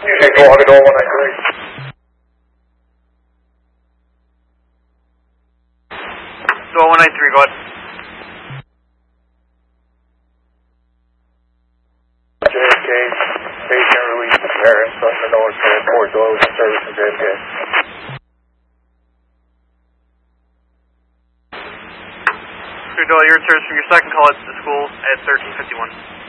Okay, go on to door 193. Door 193, go ahead. JFK, patient release parents, unknown transport doors and service to JFK. Your service from your second call at the school at 1351.